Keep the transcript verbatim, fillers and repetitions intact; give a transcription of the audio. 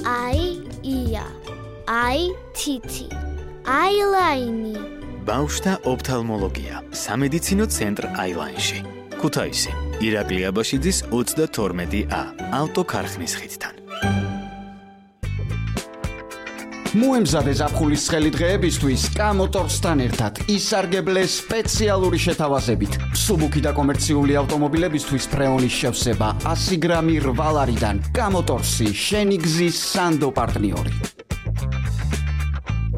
აი ია, აი თითი, აილაინი. ბავშვთა ოფთალმოლოგია, სამედიცინო ცენტრ აილაინში. ქუთაისი, ირაკლი აბაშიძის ოცდათორმეტი ა, ავტოქარხნის ხიდთან. მოემზადე ზაფხულის ცხელი დღეებისთვის კამოტორსთან ერთად ისარგებლე სპეციალური შეთავაზებით. მსუბუქი და კომერციული ავტომობილებისთვის ფრეონის შევსება ასი გრამი რვა ლარიდან. კამოტორსი, შენი გზის სანდო პარტნიორი.